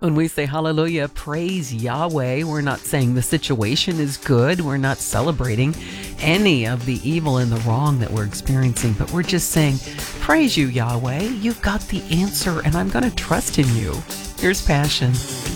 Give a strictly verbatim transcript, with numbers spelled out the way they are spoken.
When we say hallelujah, praise Yahweh, we're not saying the situation is good. We're not celebrating any of the evil and the wrong that we're experiencing, but we're just saying, praise you, Yahweh. You've got the answer, and I'm going to trust in you. Here's Passion.